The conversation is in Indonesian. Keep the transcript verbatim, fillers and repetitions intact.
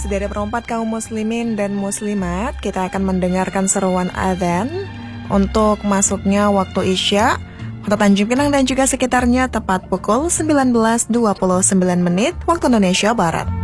Saudara perempat kaum muslimin dan muslimat, kita akan mendengarkan seruan adzan untuk masuknya waktu Isya Kota Tanjung Pinang dan juga sekitarnya tepat pukul sembilan belas dua puluh sembilan menit waktu Indonesia Barat.